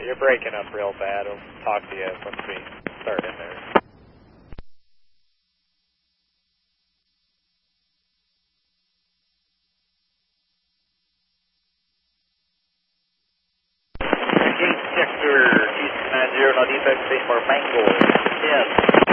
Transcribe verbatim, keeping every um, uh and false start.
you're breaking up real bad. I'll talk to you once we start in there. Gate sector two six nine zero, no defect, space for Mango. Yes.